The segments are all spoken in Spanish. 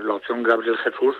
la opción Gabriel Jesús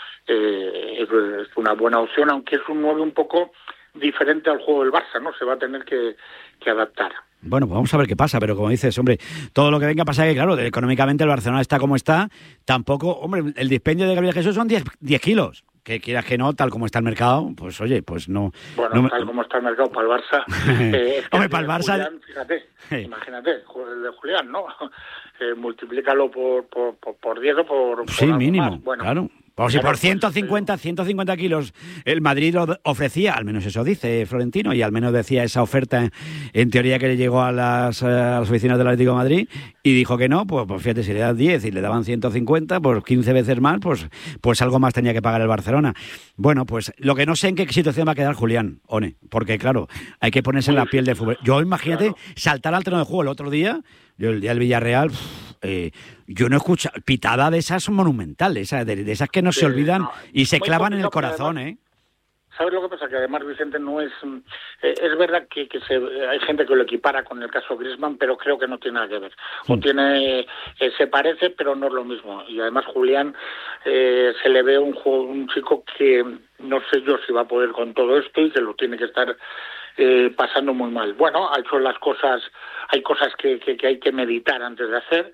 es una buena opción, aunque es un 9 un poco diferente al juego del Barça, ¿no? Se va a tener que adaptar. Bueno, pues vamos a ver qué pasa, pero como dices, hombre, todo lo que venga pasa que, claro, económicamente el Barcelona está como está, tampoco, hombre, el dispendio de Gabriel Jesús son 10 kilos, que quieras que no, tal como está el mercado, pues oye, pues no... Bueno, no tal como está el mercado para el Barça... hombre, para el Barça... Julián, fíjate, imagínate, el de Julián, ¿no? Multiplícalo por 10 o por... Sí, por mínimo, más. Bueno, claro. Pues si por 150 kilos el Madrid lo ofrecía, al menos eso dice Florentino, y al menos decía esa oferta en teoría que le llegó a las oficinas del Atlético de Madrid, y dijo que no, pues fíjate, si le das 10 y le daban 150, pues 15 veces más, pues algo más tenía que pagar el Barcelona. Bueno, pues lo que no sé en qué situación va a quedar Julián, One, porque claro, hay que ponerse en la piel del fútbol. Yo imagínate, saltar al terreno de juego el otro día, yo el día del Villarreal... yo no he escuchado pitada de esas monumentales, de esas que no se olvidan y se clavan en el corazón, además, ¿sabes lo que pasa? Que además Vicente no es... es verdad que hay gente que lo equipara con el caso Griezmann, pero creo que no tiene nada que ver. O se parece, pero no es lo mismo. Y además Julián se le ve un chico que no sé yo si va a poder con todo esto y que lo tiene que estar pasando muy mal. Bueno, ha hecho las cosas... Hay cosas que hay que meditar antes de hacer.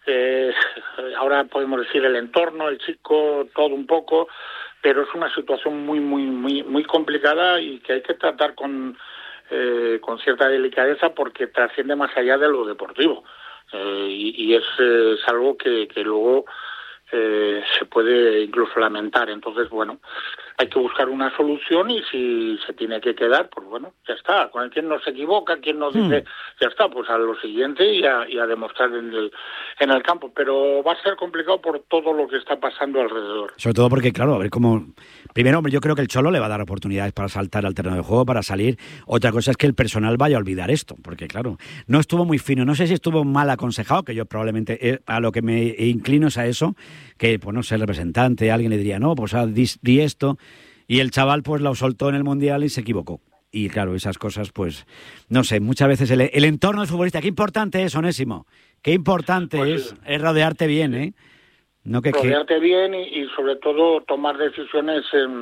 Ahora podemos decir el entorno, el chico, todo un poco, pero es una situación muy complicada y que hay que tratar con cierta delicadeza porque trasciende más allá de lo deportivo. Y es algo que luego se puede incluso lamentar. Entonces, bueno, hay que buscar una solución y si se tiene que quedar, pues bueno, ya está. Con quien no se equivoca, quien nos dice, ya está, pues a lo siguiente y a demostrar en el campo. Pero va a ser complicado por todo lo que está pasando alrededor. Sobre todo porque, claro, a ver cómo... Primero, hombre, yo creo que el Cholo le va a dar oportunidades para saltar al terreno de juego, para salir. Otra cosa es que el personal vaya a olvidar esto, porque, claro, no estuvo muy fino. No sé si estuvo mal aconsejado, que yo probablemente a lo que me inclino es a eso, que, pues no sé, el representante, alguien le diría, no, pues di esto, y el chaval pues lo soltó en el Mundial y se equivocó. Y claro, esas cosas, pues, no sé, muchas veces el entorno del futbolista, qué importante es, Onésimo, qué importante pues es rodearte bien, ¿eh? No rodearte bien y sobre todo tomar decisiones...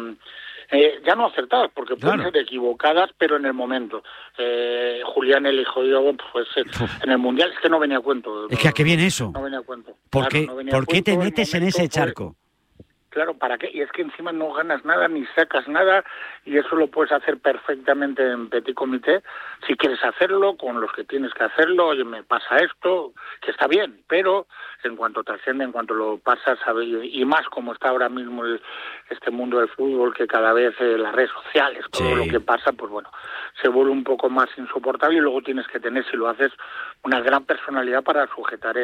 ya no acertadas, porque pueden ser equivocadas, pero en el momento. Julián eligió, pues en el Mundial es que no venía a cuento. Es que ¿a qué viene eso? No venía a cuento. ¿Por qué te metes en ese charco? Claro, ¿para qué? Y es que encima no ganas nada ni sacas nada y eso lo puedes hacer perfectamente en petit comité si quieres hacerlo, con los que tienes que hacerlo. Oye, me pasa esto, que está bien, pero en cuanto trasciende, en cuanto lo pasas, y más como está ahora mismo este mundo del fútbol, que cada vez las redes sociales, todo lo que pasa, pues bueno, se vuelve un poco más insoportable y luego tienes que tener, si lo haces, una gran personalidad para sujetar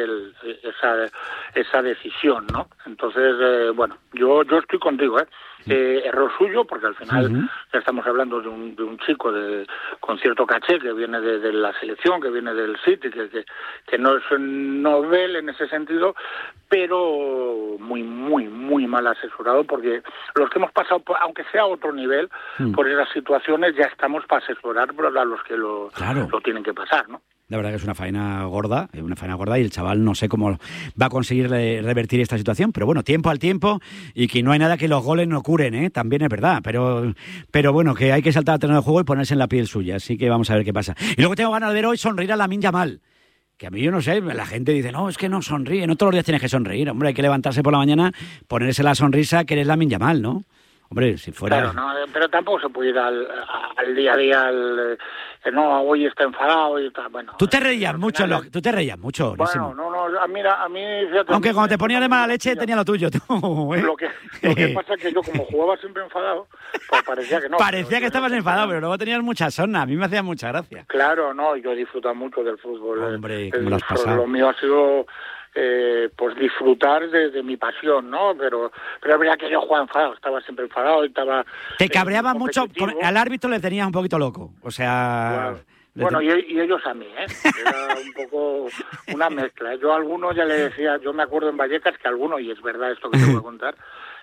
esa decisión, ¿no? Entonces, bueno, yo estoy contigo, error suyo, porque al final ya estamos hablando de un chico con cierto caché que viene de la selección, que viene del City, que no es novel en ese sentido, pero muy mal asesorado, porque los que hemos pasado, aunque sea a otro nivel, por esas situaciones ya estamos para asesorar a los que lo tienen que pasar, ¿no? La verdad que es una faena gorda y el chaval no sé cómo va a conseguir revertir esta situación, pero bueno, tiempo al tiempo y que no hay nada que los goles no curen, ¿eh? También es verdad, pero bueno, que hay que saltar al terreno de juego y ponerse en la piel suya, así que vamos a ver qué pasa. Y luego tengo ganas de ver hoy sonreír a Lamine Yamal, que a mí yo no sé, la gente dice, no, es que no sonríe, no todos los días tienes que sonreír, hombre, hay que levantarse por la mañana, ponerse la sonrisa que eres Lamine Yamal, ¿no? Hombre, si fuera... Claro, no, pero tampoco se puede ir al día a día, no, hoy está enfadado y está, bueno... Tú te reías mucho, Bueno, no, a mí... Fíjate, aunque cuando te ponías de mala leche tenía lo tuyo, tú, ¿eh? Lo que pasa es que yo, como jugaba siempre enfadado, pues parecía que no. Parecía que estabas enfadado, pero luego tenías mucha sorna, a mí me hacía mucha gracia. Claro, no, yo he disfrutado mucho del fútbol. Hombre, ¿cómo lo has pasado? Lo mío ha sido... pues disfrutar de mi pasión, ¿no? Pero es verdad que yo jugaba enfadado, estaba siempre enfadado y estaba... ¿Te cabreaba mucho? Al árbitro le tenías un poquito loco, o sea... Bueno, y ellos a mí, Era un poco una mezcla. Yo a algunos ya le decía, yo me acuerdo en Vallecas que a algunos, y es verdad esto que te voy a contar,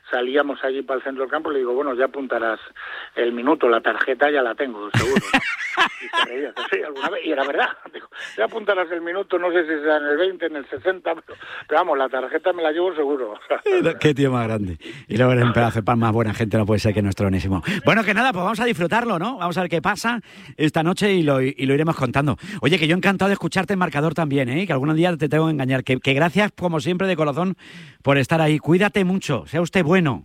salíamos allí para el centro del campo, le digo, bueno, ya apuntarás el minuto, la tarjeta ya la tengo, seguro, ¿no? Y se reía, sí, alguna vez, y era verdad, digo, ya apuntarás el minuto, no sé si será en el 20, en el 60, pero vamos, la tarjeta me la llevo seguro. Qué tío más grande. Y luego en pedazo de pan más buena gente no puede ser que nuestro Onésimo. Bueno, que nada, pues vamos a disfrutarlo, ¿no? Vamos a ver qué pasa esta noche y lo iremos contando. Oye, que yo encantado de escucharte en marcador también, ¿eh? Que algún día te tengo que engañar. Que gracias, como siempre, de corazón, por estar ahí. Cuídate mucho, sea usted bueno.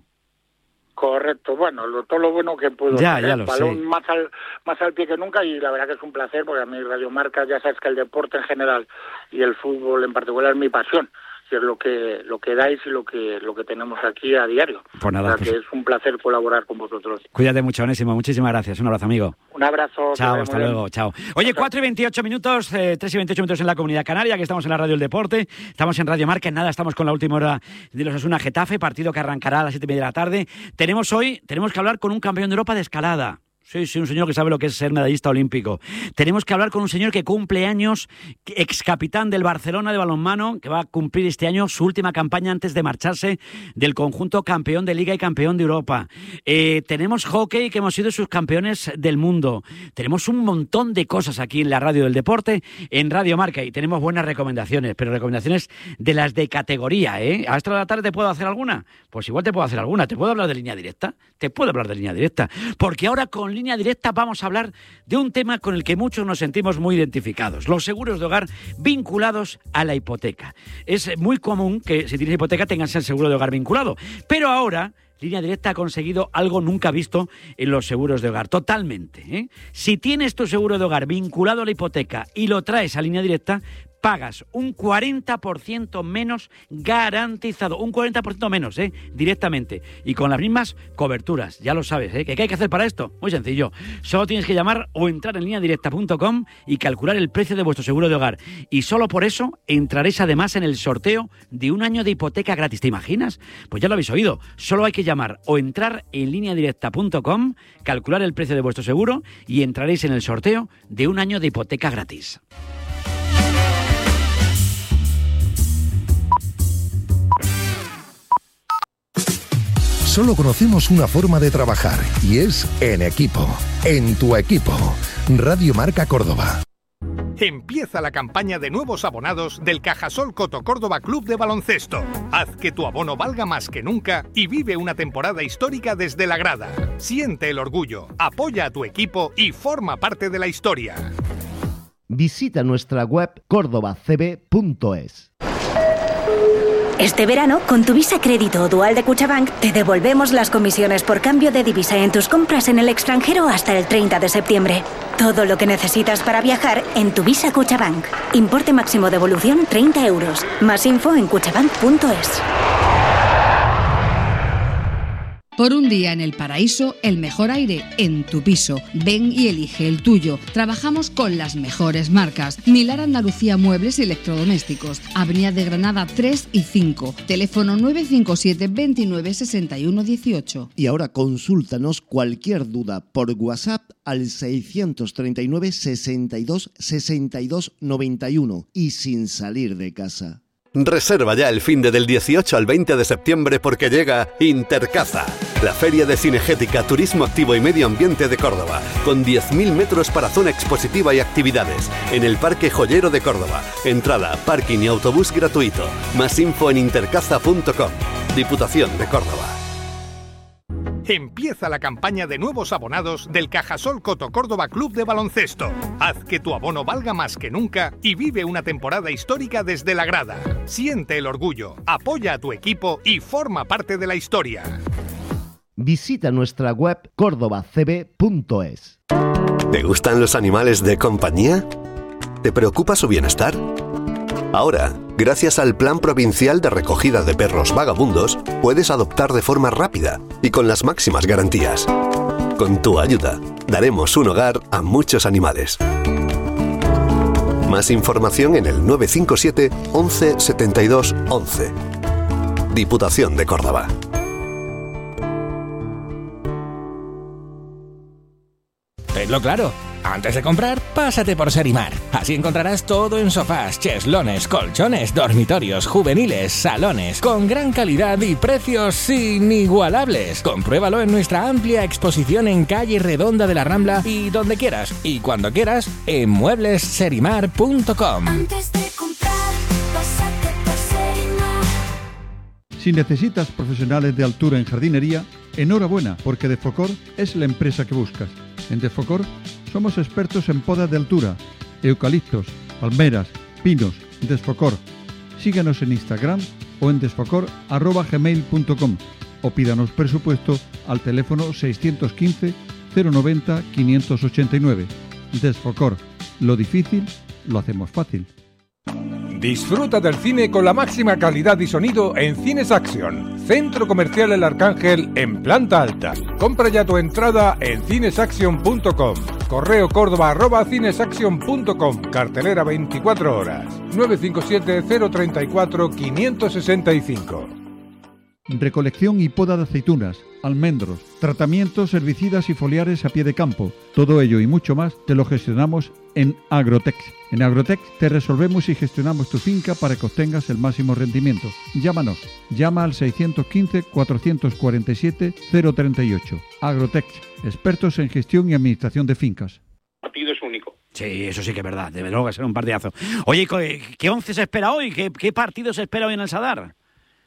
Correcto, bueno, todo lo bueno que puedo hacer. Ya lo balón sé. más al pie que nunca, y la verdad que es un placer, porque a mí Radio Marca, ya sabes que el deporte en general y el fútbol en particular es mi pasión, y es lo que dais y lo que tenemos aquí a diario. Pues nada, o sea, que es un placer colaborar con vosotros. Cuídate mucho, Onésimo, muchísimas gracias, un abrazo, amigo. Un abrazo. Chao, hasta luego, chao. Oye, 4 y 28 minutos, 3 y 28 minutos en la Comunidad Canaria, que estamos en la Radio del Deporte, estamos en Radio Marca, en nada, estamos con la última hora de los Osasuna Getafe, partido que arrancará a las 7:30 de la tarde. Tenemos que hablar con un campeón de Europa de escalada. Sí, un señor que sabe lo que es ser medallista olímpico. Tenemos que hablar con un señor que cumple años, ex capitán del Barcelona de balonmano, que va a cumplir este año su última campaña antes de marcharse del conjunto campeón de Liga y campeón de Europa. Tenemos hockey, que hemos sido sus campeones del mundo. Tenemos un montón de cosas aquí en la Radio del Deporte, en Radio Marca, y tenemos buenas recomendaciones, pero recomendaciones de las de categoría, ¿eh? ¿A esta hora de la tarde te puedo hacer alguna? Pues igual te puedo hacer alguna. ¿Te puedo hablar de línea directa? Te puedo hablar de línea directa. Porque ahora con Línea Directa vamos a hablar de un tema con el que muchos nos sentimos muy identificados: los seguros de hogar vinculados a la hipoteca. Es muy común que si tienes hipoteca tengas el seguro de hogar vinculado, pero ahora Línea Directa ha conseguido algo nunca visto en los seguros de hogar, totalmente, ¿eh? Si tienes tu seguro de hogar vinculado a la hipoteca y lo traes a Línea Directa, pagas un 40% menos garantizado, un 40% menos, directamente, y con las mismas coberturas, ya lo sabes, ¿eh? ¿Qué hay que hacer para esto? Muy sencillo, solo tienes que llamar o entrar en lineadirecta.com y calcular el precio de vuestro seguro de hogar, y solo por eso entraréis además en el sorteo de un año de hipoteca gratis. ¿Te imaginas? Pues ya lo habéis oído, solo hay que llamar o entrar en lineadirecta.com, calcular el precio de vuestro seguro y entraréis en el sorteo de un año de hipoteca gratis. Solo conocemos una forma de trabajar, y es en equipo. En tu equipo. Radio Marca Córdoba. Empieza la campaña de nuevos abonados del Cajasol Coto Córdoba Club de Baloncesto. Haz que tu abono valga más que nunca y vive una temporada histórica desde la grada. Siente el orgullo, apoya a tu equipo y forma parte de la historia. Visita nuestra web cordobacb.es. Este verano, con tu Visa Crédito o Dual de Cuchabank, te devolvemos las comisiones por cambio de divisa en tus compras en el extranjero hasta el 30 de septiembre. Todo lo que necesitas para viajar en tu Visa Cuchabank. Importe máximo devolución 30 euros. Más info en cuchabank.es. Por un día en el paraíso, el mejor aire en tu piso. Ven y elige el tuyo. Trabajamos con las mejores marcas. Milar Andalucía Muebles y Electrodomésticos. Avenida de Granada 3 y 5. Teléfono 957 29 61 18. Y ahora consúltanos cualquier duda por WhatsApp al 639 62 62 91 y sin salir de casa. Reserva ya el finde del 18 al 20 de septiembre porque llega Intercaza, la feria de cinegética, turismo activo y medio ambiente de Córdoba, con 10.000 metros para zona expositiva y actividades, en el Parque Joyero de Córdoba. Entrada, parking y autobús gratuito. Más info en intercaza.com. Diputación de Córdoba. Empieza la campaña de nuevos abonados del Cajasol Coto Córdoba Club de Baloncesto. Haz que tu abono valga más que nunca y vive una temporada histórica desde la grada. Siente el orgullo, apoya a tu equipo y forma parte de la historia. Visita nuestra web cordobacb.es. ¿Te gustan los animales de compañía? ¿Te preocupa su bienestar? Ahora, gracias al Plan Provincial de Recogida de Perros Vagabundos, puedes adoptar de forma rápida y con las máximas garantías. Con tu ayuda, daremos un hogar a muchos animales. Más información en el 957 11 72 11. Diputación de Córdoba. Tenlo claro. Antes de comprar, pásate por Serimar. Así encontrarás todo en sofás, cheslaones, colchones, dormitorios, juveniles, salones, con gran calidad y precios inigualables. Compruébalo en nuestra amplia exposición en Calle Redonda de la Rambla y donde quieras y cuando quieras en mueblesserimar.com. Antes de comprar, pásate por Serimar. Si necesitas profesionales de altura en jardinería, enhorabuena, porque Defocor es la empresa que buscas. En Defocor somos expertos en podas de altura, eucaliptos, palmeras, pinos. Desfocor. Síguenos en Instagram o en desfocor@gmail.com o pídanos presupuesto al teléfono 615 090 589. Desfocor. Lo difícil lo hacemos fácil. Disfruta del cine con la máxima calidad y sonido en Cines Action, Centro Comercial El Arcángel en planta alta. Compra ya tu entrada en cinesaction.com. Correo Córdoba@cinesaction.com. Cartelera 24 horas. 957 034 565. Recolección y poda de aceitunas, almendros, tratamientos herbicidas y foliares a pie de campo. Todo ello y mucho más te lo gestionamos en Agrotex. En Agrotex te resolvemos y gestionamos tu finca para que obtengas el máximo rendimiento. Llámanos. Llama al 615-447-038. Agrotex, expertos en gestión y administración de fincas. El partido es único. Sí, eso sí que es verdad. Debe luego ser un partidazo. Oye, ¿qué 11 se espera hoy? ¿Qué partido se espera hoy en el Sadar?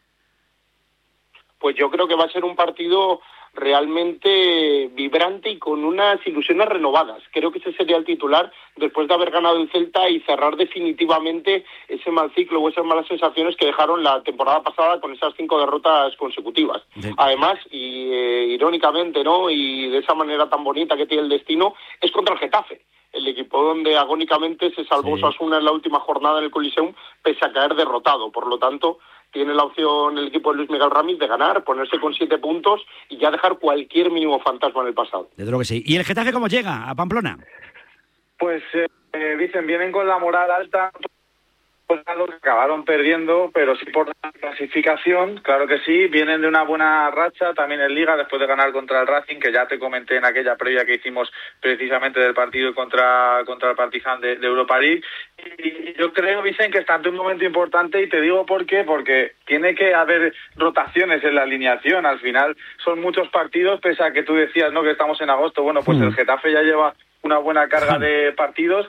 Pues yo creo que va a ser un partido realmente vibrante y con unas ilusiones renovadas. Creo que ese sería el titular después de haber ganado el Celta y cerrar definitivamente ese mal ciclo o esas malas sensaciones que dejaron la temporada pasada con esas 5 derrotas consecutivas. Sí. Además, y irónicamente, ¿no?, y de esa manera tan bonita que tiene el destino, es contra el Getafe, el equipo donde agónicamente se salvó Osasuna en la última jornada en el Coliseum, pese a caer derrotado. Por lo tanto, tiene la opción el equipo de Luis Miguel Ramis de ganar, ponerse con 7 puntos y ya dejar cualquier mínimo fantasma en el pasado. Desde luego que sí. ¿Y el Getafe cómo llega a Pamplona? Pues, dicen, vienen con la moral alta. Pues acabaron perdiendo, pero sí por la clasificación, claro que sí, vienen de una buena racha también en Liga después de ganar contra el Racing, que ya te comenté en aquella previa que hicimos precisamente del partido contra el Partizan de Europa League. Y yo creo, Vicen, que está ante un momento importante, y te digo por qué, porque tiene que haber rotaciones en la alineación. Al final son muchos partidos, pese a que tú decías, ¿no?, que estamos en agosto. Bueno, pues el Getafe ya lleva una buena carga de partidos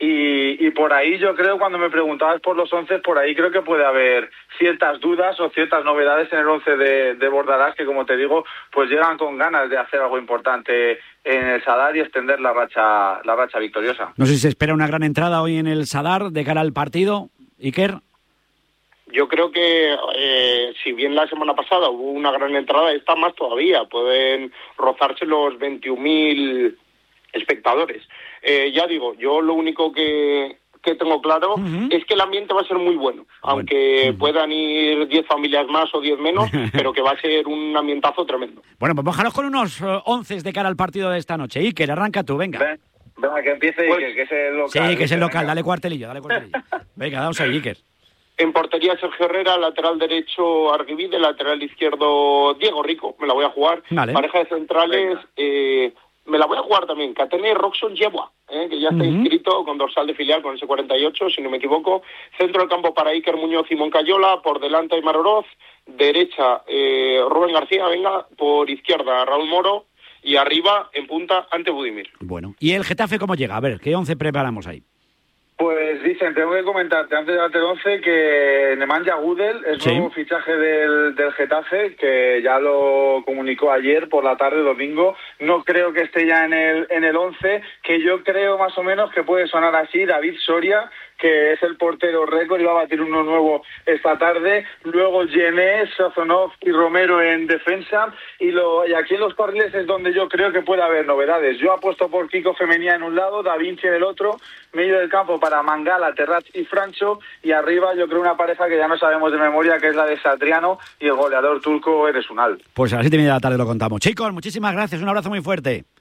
y por ahí yo creo, cuando me preguntabas por los 11, por ahí creo que puede haber ciertas dudas o ciertas novedades en el 11 de Bordalás, que, como te digo, pues llegan con ganas de hacer algo importante en el Sadar y extender la racha victoriosa. No sé si se espera una gran entrada hoy en el Sadar de cara al partido, Iker. Yo creo que si bien la semana pasada hubo una gran entrada, esta más todavía. Pueden rozarse los 21.000 espectadores. Ya digo, yo lo único que tengo claro es que el ambiente va a ser muy bueno, aunque puedan ir 10 familias más o 10 menos, pero que va a ser un ambientazo tremendo. Bueno, pues bájanos con unos 11 de cara al partido de esta noche. Iker, arranca tú, venga. Venga, que empiece pues, Iker, que es el local. Sí, que es el local, dale cuartelillo. Venga, vamos ahí, Iker. En portería, Sergio Herrera, lateral derecho Argivide, lateral izquierdo Diego Rico, me la voy a jugar. Vale. Pareja de centrales, me la voy a jugar también, Catene Roxon Yeboah, que ya está inscrito con dorsal de filial con ese 48, si no me equivoco. Centro del campo para Iker Muñoz y Moncayola, por delante Aimar Oroz, derecha Rubén García, por izquierda Raúl Moro y arriba en punta ante Budimir. Bueno, ¿y el Getafe cómo llega? A ver, ¿qué 11 preparamos ahí? Pues dicen, tengo que comentarte antes de darte el 11 que Nemanja Gudel es nuevo fichaje del Getafe, que ya lo comunicó ayer por la tarde, domingo. No creo que esté ya en el 11, que yo creo más o menos que puede sonar así: David Soria, que es el portero récord y va a batir uno nuevo esta tarde. Luego Jenés, Sazonov y Romero en defensa. Y aquí en los carriles es donde yo creo que puede haber novedades. Yo apuesto por Kiko Femenía en un lado, Da Vinci en el otro, medio del campo para Mangala, Terrats y Francho, y arriba yo creo una pareja que ya no sabemos de memoria, que es la de Satriano y el goleador turco Eres Unal. Pues a las 7:30 de la tarde lo contamos. Chicos, muchísimas gracias, un abrazo muy fuerte.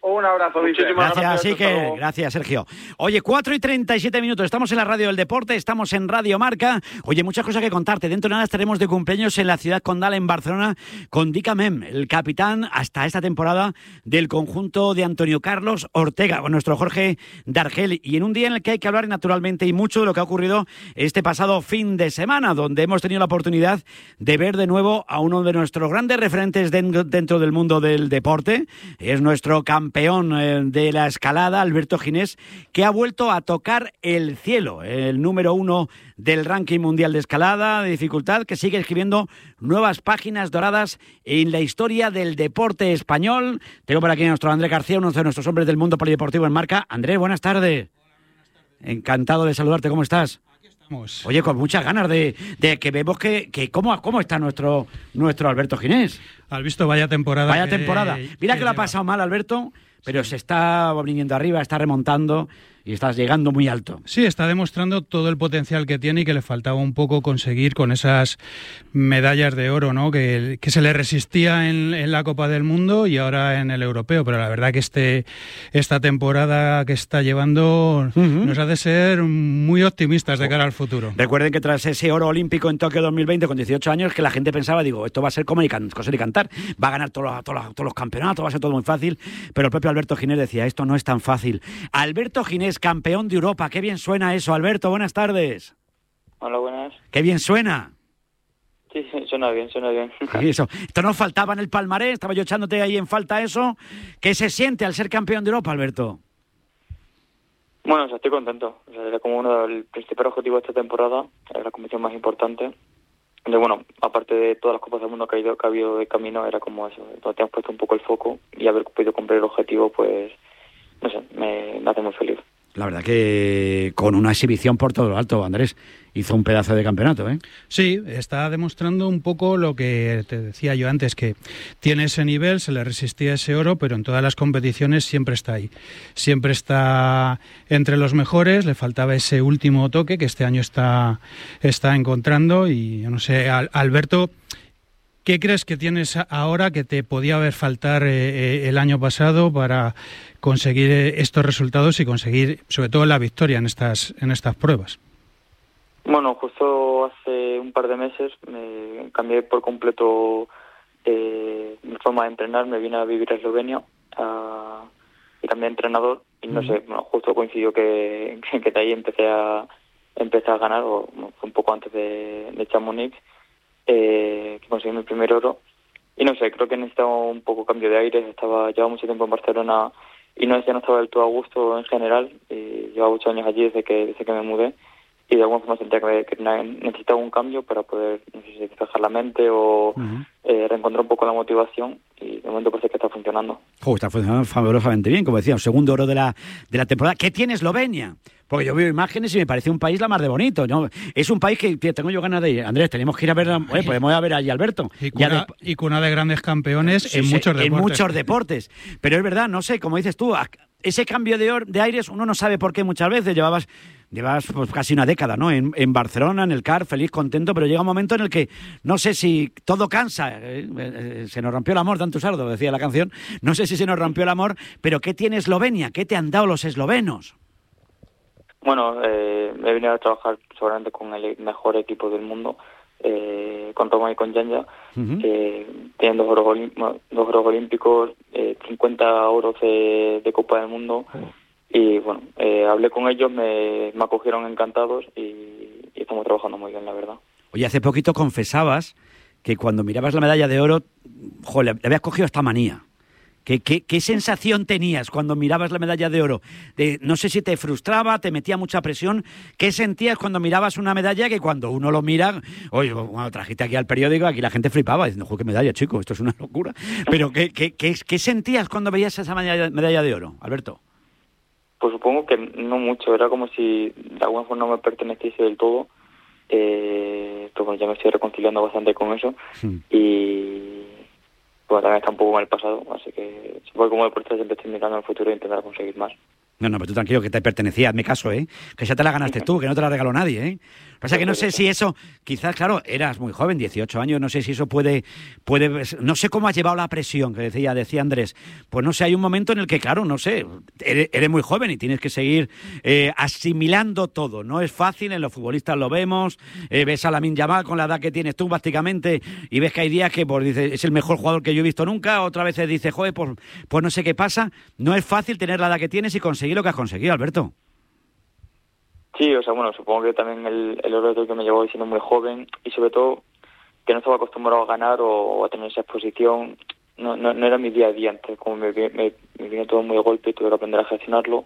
Un abrazo, Vicente. Muchísimas Gracias, hasta Iker. luego. Gracias, Sergio. Oye, 4:37, estamos en la radio del deporte, estamos en Radio Marca. Oye, muchas cosas que contarte. Dentro de nada estaremos de cumpleaños en la ciudad condal, en Barcelona, con Dica Mem, el capitán hasta esta temporada del conjunto de Antonio Carlos Ortega, con nuestro Jorge Dargel. Y en un día en el que hay que hablar naturalmente y mucho de lo que ha ocurrido este pasado fin de semana, donde hemos tenido la oportunidad de ver de nuevo a uno de nuestros grandes referentes dentro del mundo del deporte. Es nuestro campeón de la escalada, Alberto Ginés, que ha vuelto a tocar el cielo, el número 1 del ranking mundial de escalada, de dificultad, que sigue escribiendo nuevas páginas doradas en la historia del deporte español. Tengo por aquí a nuestro Andrés García, uno de nuestros hombres del mundo polideportivo en Marca. Andrés, buenas tardes. Encantado de saludarte, ¿cómo estás? Oye, con muchas ganas de que vemos que cómo está nuestro Alberto Ginés. ¿Has visto? Vaya temporada. Vaya temporada. Mira que lo ha pasado mal, Alberto, pero se está viniendo arriba, está remontando y estás llegando muy alto. Sí, está demostrando todo el potencial que tiene y que le faltaba un poco conseguir con esas medallas de oro, ¿no? Que se le resistía en la Copa del Mundo y ahora en el Europeo. Pero la verdad que esta temporada que está llevando nos hace ser muy optimistas de cara al futuro. Recuerden que tras ese oro olímpico en Tokio 2020 con 18 años, que la gente pensaba, esto va a ser como coser y cantar, va a ganar todos los campeonatos, va a ser todo muy fácil, pero el propio Alberto Ginés decía, esto no es tan fácil. Alberto Ginés, campeón de Europa, qué bien suena eso. Alberto, buenas tardes. Hola, buenas. Qué bien suena. Sí, suena bien. Sí, eso. Esto nos faltaba en el palmarés, estaba yo echándote ahí en falta eso. ¿Qué se siente al ser campeón de Europa, Alberto? Bueno, estoy contento. Era como uno del principal objetivo de esta temporada, era la competición más importante. Entonces, bueno, aparte de todas las Copas del Mundo que ha habido de camino, era como eso, donde hemos puesto un poco el foco y haber podido cumplir el objetivo, pues, no sé, me hace muy feliz. La verdad que con una exhibición por todo lo alto, Andrés hizo un pedazo de campeonato, ¿eh? Sí, está demostrando un poco lo que te decía yo antes, que tiene ese nivel, se le resistía ese oro, pero en todas las competiciones siempre está ahí. Siempre está entre los mejores, le faltaba ese último toque que este año está encontrando y, yo no sé, Alberto, ¿qué crees que tienes ahora que te podía haber faltar el año pasado para conseguir estos resultados y conseguir, sobre todo, la victoria en estas pruebas? Bueno, justo hace un par de meses me cambié por completo mi forma de entrenar, me vine a vivir a Eslovenia y cambié de entrenador y no sé, bueno, justo coincidió que de ahí empecé a ganar, o fue un poco antes de Chamonix, que conseguí mi primer oro y no sé, creo que necesitaba un poco cambio de aire. Llevaba mucho tiempo en Barcelona y no estaba del todo a gusto en general, llevaba 8 años allí desde que me mudé y de alguna forma sentía que necesitaba un cambio para poder, no sé si despejar la mente o reencontrar un poco la motivación, y de momento parece que está funcionando. Está funcionando fabulosamente bien, como decía, un segundo oro de la temporada. ¿Qué tiene Eslovenia? Porque yo veo imágenes y me parece un país la más de bonito, ¿no? Es un país que tengo yo ganas de ir. Andrés, tenemos que ir a ver, podemos ir a ver allí, Alberto. Y cuna de grandes campeones en muchos deportes. En muchos deportes. Pero es verdad, no sé, como dices tú, ese cambio de aires uno no sabe por qué muchas veces. Llevas pues casi una década, ¿no? En Barcelona, en el CAR, feliz, contento, pero llega un momento en el que no sé si todo cansa. Se nos rompió el amor, tanto sardo, decía la canción. No sé si se nos rompió el amor, pero ¿qué tiene Eslovenia? ¿Qué te han dado los eslovenos? Bueno, he venido a trabajar seguramente con el mejor equipo del mundo, con Roma y con Janja, tienen 2 oros olímpicos, 50 oros de Copa del Mundo, y bueno, hablé con ellos, me acogieron encantados y estamos trabajando muy bien, la verdad. Oye, hace poquito confesabas que cuando mirabas la medalla de oro, le habías cogido esta manía. ¿Qué sensación tenías cuando mirabas la medalla de oro? No sé si te frustraba, te metía mucha presión. ¿Qué sentías cuando mirabas una medalla que cuando uno lo mira... Oye, cuando trajiste aquí al periódico, aquí la gente flipaba diciendo, ¡joder, qué medalla, chico! Esto es una locura. Pero ¿qué sentías cuando veías esa medalla de oro, Alberto? Pues supongo que no mucho. Era como si de alguna forma no me perteneciese del todo. Pero bueno, ya me estoy reconciliando bastante con eso. Y... bueno, también está un poco en el pasado, así que supongo que como deportista siempre estoy mirando al futuro e intentar conseguir más. No, pero tú tranquilo, que te pertenecía, hazme caso, ¿eh? Que ya te la ganaste tú, que no te la regaló nadie, ¿eh? Pasa que no sé si eso, quizás, claro, eras muy joven, 18 años, no sé si eso puede, no sé cómo has llevado la presión, que decía Andrés. Pues no sé, hay un momento en el que, claro, no sé, eres muy joven y tienes que seguir asimilando todo. No es fácil, en los futbolistas lo vemos, ves a Lamine Yamal con la edad que tienes tú prácticamente y ves que hay días que pues, dices, es el mejor jugador que yo he visto nunca, otra vez dices, joder, pues no sé qué pasa. No es fácil tener la edad que tienes y conseguir lo que has conseguido, Alberto. Sí, o sea, bueno, supongo que también el oro que me llevó siendo muy joven y sobre todo que no estaba acostumbrado a ganar o a tener esa exposición, no era mi día a día, entonces como me vino todo muy de golpe y tuve que aprender a gestionarlo.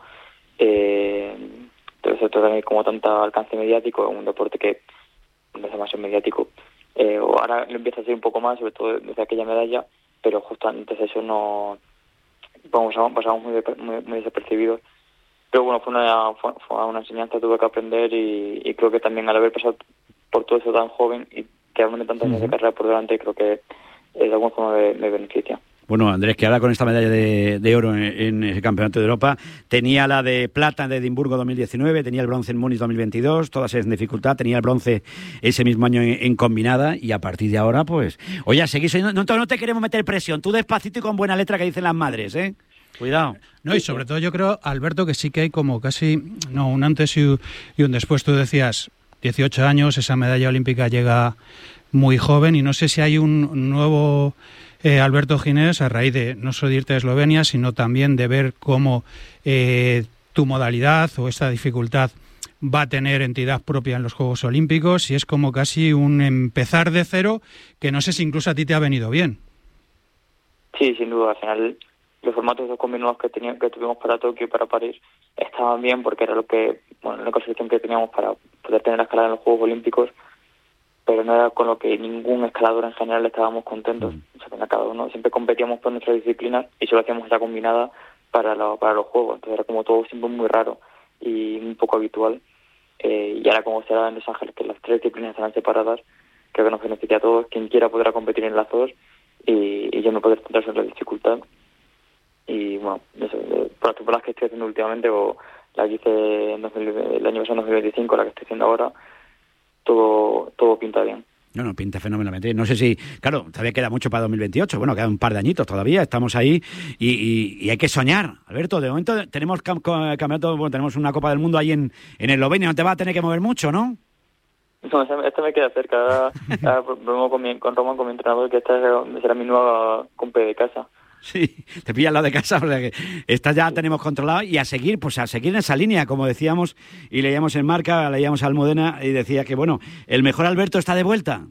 Entonces también como tanta alcance mediático, un deporte que no es demasiado mediático, ahora lo empieza a ser un poco más, sobre todo desde aquella medalla, pero justo antes de eso no pasamos muy desapercibidos. Pero bueno, fue una enseñanza, tuve que aprender y creo que también al haber pasado por todo eso tan joven y quedarme tantos años de carrera por delante, creo que de alguna forma me beneficia. Bueno, Andrés, que ahora con esta medalla de oro en el Campeonato de Europa, tenía la de plata de Edimburgo 2019, tenía el bronce en Múnich 2022, todas en dificultad, tenía el bronce ese mismo año en combinada y a partir de ahora, pues... Oye, seguís, no te queremos meter presión, tú despacito y con buena letra que dicen las madres, ¿eh? Cuidado. No, y sobre todo yo creo, Alberto, que sí que hay como casi un antes y un después. Tú decías, 18 años, esa medalla olímpica llega muy joven y no sé si hay un nuevo Alberto Ginés a raíz de no solo de irte a Eslovenia, sino también de ver cómo tu modalidad o esta dificultad va a tener entidad propia en los Juegos Olímpicos y es como casi un empezar de cero que no sé si incluso a ti te ha venido bien. Sí, sin duda, al final... Los formatos de combinados que tuvimos para Tokio y para París estaban bien porque era la única solución que teníamos para poder tener la escalada en los Juegos Olímpicos, pero no era con lo que ningún escalador en general estábamos contentos. O sea, cada uno siempre competíamos por nuestra disciplina y solo hacíamos esa combinada para los Juegos. Entonces era como todo siempre muy raro y muy poco habitual. Y ahora como será en Los Ángeles, que las tres disciplinas estarán separadas, creo que nos beneficia a todos. Quien quiera podrá competir en las dos y yo me podré centrar en la dificultad. Y bueno, por las que estoy haciendo últimamente o la que hice el año pasado en 2025, la que estoy haciendo ahora, todo pinta bien. No, pinta fenomenalmente. No sé si, claro, todavía queda mucho para 2028. Bueno, quedan un par de añitos todavía, estamos ahí y hay que soñar. Alberto, de momento tenemos campeonato, bueno, tenemos una Copa del Mundo ahí en Eslovenia, no te va a tener que mover mucho, ¿no? No, esta me queda cerca. Vengo con Román, con mi entrenador, que esta será mi nueva compe de casa. Sí, te pillas al lado de casa, o sea que esta ya tenemos controlado y a seguir en esa línea, como decíamos y leíamos en Marca, leíamos a Almudena y decía que, bueno, ¿el mejor Alberto está de vuelta?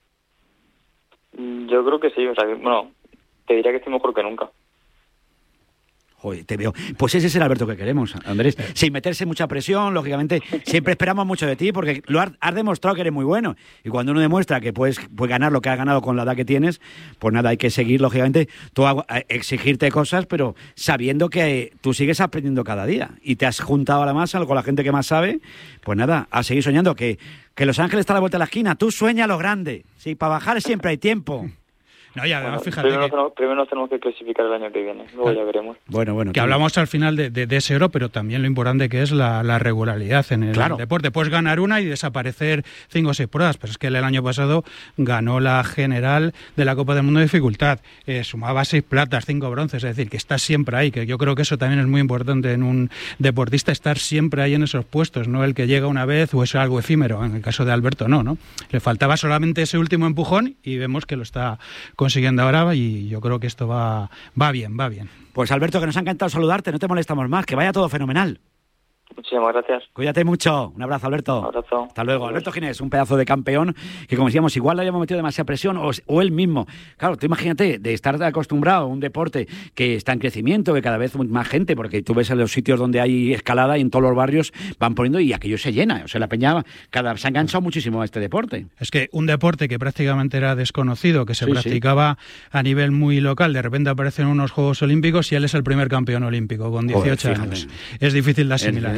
Yo creo que sí, o sea, bueno, te diría que estoy mejor que nunca. Joder, te veo. Pues ese es el Alberto que queremos, Andrés. Sin meterse mucha presión, lógicamente, siempre esperamos mucho de ti porque lo has demostrado que eres muy bueno. Y cuando uno demuestra que puedes ganar lo que has ganado con la edad que tienes, pues nada, hay que seguir, lógicamente, tú exigirte cosas, pero sabiendo que tú sigues aprendiendo cada día. Y te has juntado a la masa con la gente que más sabe, pues nada, a seguir soñando. Que Los Ángeles está a la vuelta de la esquina. Tú sueña lo grande. Sí, para bajar siempre hay tiempo. No, ya, bueno, fíjate primero nos tenemos que clasificar el año que viene, luego ya veremos. Bueno. Que hablamos al final de ese oro, pero también lo importante que es la regularidad en el deporte. Puedes ganar una y desaparecer 5 o 6 pruebas, pero es que el año pasado ganó la general de la Copa del Mundo de dificultad, sumaba 6 platas, 5 bronces, es decir, que está siempre ahí, que yo creo que eso también es muy importante en un deportista, estar siempre ahí en esos puestos, no el que llega una vez o es algo efímero. En el caso de Alberto no. Le faltaba solamente ese último empujón y vemos que lo está consiguiendo ahora y yo creo que esto va bien. Pues Alberto, que nos ha encantado saludarte, no te molestamos más, que vaya todo fenomenal. Muchísimas gracias. Cuídate mucho. Un abrazo, Alberto. Un abrazo. Hasta luego. Alberto Ginés, un pedazo de campeón que, como decíamos, igual le habíamos metido demasiada presión o él mismo. Claro, tú imagínate de estar acostumbrado a un deporte que está en crecimiento, que cada vez más gente, porque tú ves en los sitios donde hay escalada y en todos los barrios van poniendo y aquello se llena. O sea, la peña se ha enganchado muchísimo a este deporte. Es que un deporte que prácticamente era desconocido, que se practicaba a nivel muy local, de repente aparecen unos Juegos Olímpicos y él es el primer campeón olímpico con 18 años. Es difícil de asimilar.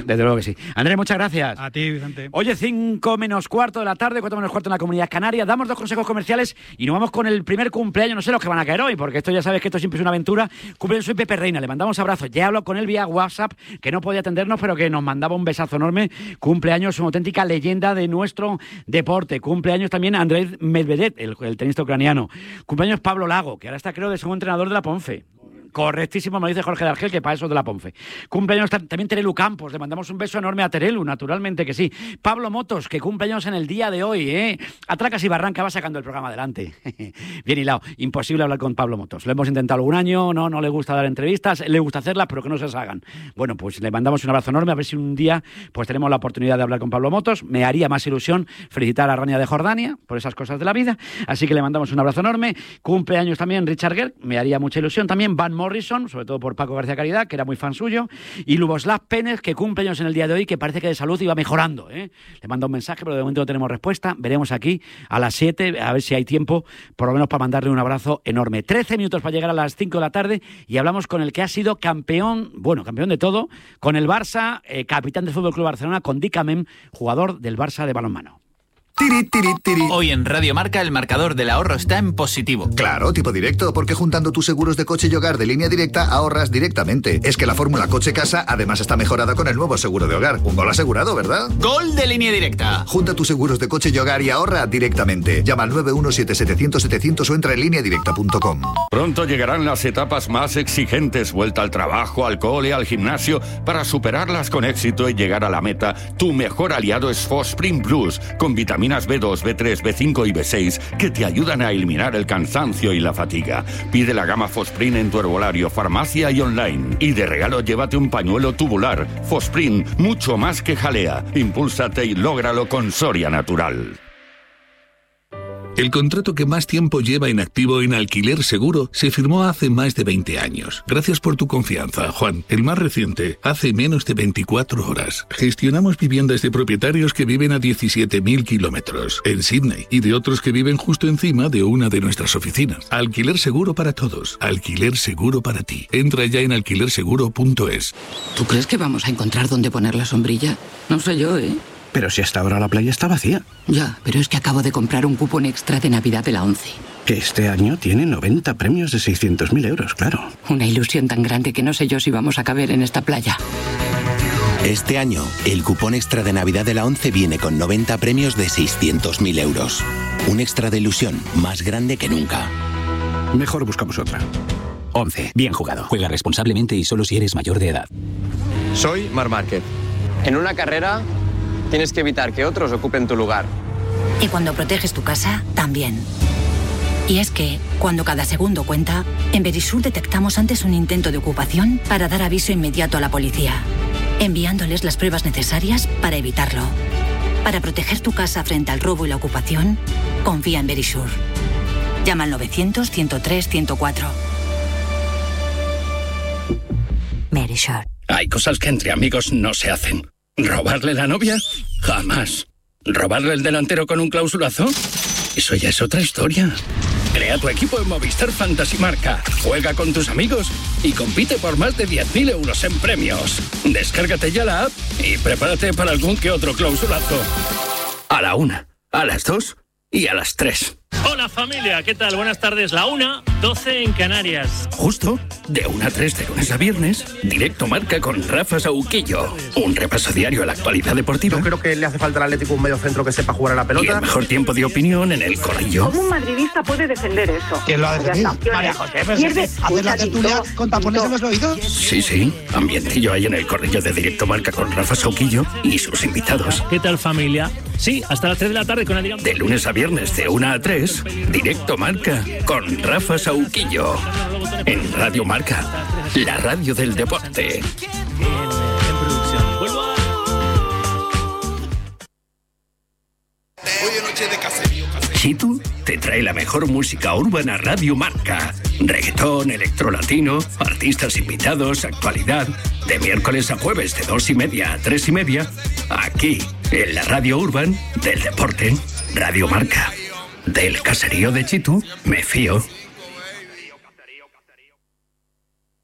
Desde luego que sí. Andrés, muchas gracias. A ti, Vicente. Oye, 5 menos cuarto de la tarde, 4 menos cuarto en la Comunidad Canaria. Damos 2 consejos comerciales y nos vamos con el primer cumpleaños. No sé los que van a caer hoy, porque esto ya sabes que esto siempre es una aventura. Cumpleaños soy Pepe Reina, le mandamos abrazo. Ya hablo con él vía WhatsApp, que no podía atendernos, pero que nos mandaba un besazo enorme. Cumpleaños, una auténtica leyenda de nuestro deporte. Cumpleaños también Andrés Medvedev, el tenista ucraniano. Cumpleaños Pablo Lago, que ahora está, creo, de segundo entrenador de la Ponfe. Correctísimo, me lo dice Jorge de Argel, que para eso de la Ponfe. Cumpleaños también Terelu Campos, le mandamos un beso enorme a Terelu, naturalmente que sí. Pablo Motos, que cumpleaños en el día de hoy, ¿eh? Atracas y Barranca va sacando el programa adelante. Bien hilado, imposible hablar con Pablo Motos. Lo hemos intentado algún año, no le gusta dar entrevistas, le gusta hacerlas, pero que no se las hagan. Bueno, pues le mandamos un abrazo enorme, a ver si un día pues tenemos la oportunidad de hablar con Pablo Motos. Me haría más ilusión felicitar a Rania de Jordania por esas cosas de la vida, así que le mandamos un abrazo enorme. Cumpleaños también Richard Gere, me haría mucha ilusión también. Van Morrison, sobre todo por Paco García Caridad, que era muy fan suyo, y Luboslav Penez, que cumple años en el día de hoy, que parece que de salud iba mejorando, ¿eh? Le mando un mensaje, pero de momento no tenemos respuesta. Veremos aquí a las 7, a ver si hay tiempo, por lo menos para mandarle un abrazo enorme. 13 minutos para llegar a las 5 de la tarde y hablamos con el que ha sido campeón, bueno, campeón de todo, con el Barça, capitán del Fútbol Club Barcelona, con Dicamem, jugador del Barça de balonmano. Hoy en Radio Marca el marcador del ahorro está en positivo. Claro, tipo directo, porque juntando tus seguros de coche y hogar de Línea Directa ahorras directamente. Es que la fórmula coche-casa además está mejorada con el nuevo seguro de hogar. Un gol asegurado, ¿verdad? ¡Gol de Línea Directa! Junta tus seguros de coche y hogar y ahorra directamente. Llama al 917-700-700 o entra en lineadirecta.com. Pronto llegarán las etapas más exigentes, vuelta al trabajo, al cole, al gimnasio. Para superarlas con éxito y llegar a la meta, tu mejor aliado es Fosprin Plus, con vitaminas B2, B3, B5 y B6 que te ayudan a eliminar el cansancio y la fatiga. Pide la gama Fosprin en tu herbolario, farmacia y online. Y de regalo llévate un pañuelo tubular. Fosprin, mucho más que jalea. Impúlsate y lógralo con Soria Natural. El contrato que más tiempo lleva inactivo en Alquiler Seguro se firmó hace más de 20 años. Gracias por tu confianza, Juan. El más reciente, hace menos de 24 horas. Gestionamos viviendas de propietarios que viven a 17.000 kilómetros en Sydney y de otros que viven justo encima de una de nuestras oficinas. Alquiler Seguro para todos. Alquiler Seguro para ti. Entra ya en alquilerseguro.es. ¿Tú crees que vamos a encontrar dónde poner la sombrilla? No sé yo, ¿eh? Pero si hasta ahora la playa está vacía. Ya, pero es que acabo de comprar un cupón extra de Navidad de la ONCE. Que este año tiene 90 premios de 600.000 euros, claro. Una ilusión tan grande que no sé yo si vamos a caber en esta playa. Este año, el cupón extra de Navidad de la ONCE viene con 90 premios de 600.000 euros. Un extra de ilusión más grande que nunca. Mejor buscamos otra. ONCE. Bien jugado. Juega responsablemente y solo si eres mayor de edad. Soy Marc Márquez. En una carrera tienes que evitar que otros ocupen tu lugar. Y cuando proteges tu casa, también. Y es que, cuando cada segundo cuenta, en Verisur detectamos antes un intento de ocupación para dar aviso inmediato a la policía, enviándoles las pruebas necesarias para evitarlo. Para proteger tu casa frente al robo y la ocupación, confía en Verisur. Llama al 900-103-104. Verisur. Hay cosas que entre amigos no se hacen. ¿Robarle la novia? Jamás. ¿Robarle el delantero con un clausulazo? Eso ya es otra historia. Crea tu equipo en Movistar Fantasy Marca. Juega con tus amigos y compite por más de 10.000 euros en premios. Descárgate ya la app y prepárate para algún que otro clausulazo. A la 1, a las 2 y a las 3. Hola familia, ¿qué tal? Buenas tardes. La 1:12 en Canarias. Justo, de 1 a 3 de lunes a viernes, Directo Marca con Rafa Sauquillo. Un repaso diario a la actualidad deportiva. Yo creo que le hace falta al Atlético un medio centro que sepa jugar a la pelota. Y el mejor tiempo de opinión en el corrillo. ¿Cómo un madridista puede defender eso? ¿Quién lo ha defendido? María José, ¿hacer la tertulia con tapones en los oídos? Sí, ambientillo ahí en el corrillo de Directo Marca con Rafa Sauquillo y sus invitados. ¿Qué tal familia? Sí, hasta las 3 de la tarde con Adrián. De lunes a viernes de 1 a 3, Directo Marca con Rafa Sauquillo. En Radio Marca, la radio del deporte. Chitu te trae la mejor música urbana Radio Marca. Reggaetón, electrolatino, artistas invitados, actualidad. De miércoles a jueves de 2:30 a 3:30. Aquí, en la radio urban del deporte. Radio Marca. Del caserío de Chitu, me fío.